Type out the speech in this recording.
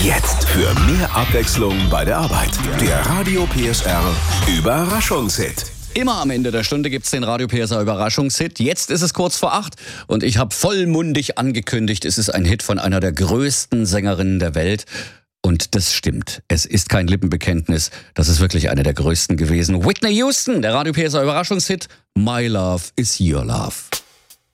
Jetzt für mehr Abwechslung bei der Arbeit. Der Radio PSR Überraschungshit. Immer am Ende der Stunde gibt's den Radio PSR Überraschungshit. Jetzt ist es kurz vor 8 und ich habe vollmundig angekündigt, es ist ein Hit von einer der größten Sängerinnen der Welt. Und das stimmt. Es ist kein Lippenbekenntnis. Das ist wirklich eine der größten gewesen. Whitney Houston, der Radio PSR Überraschungshit. My Love is Your Love.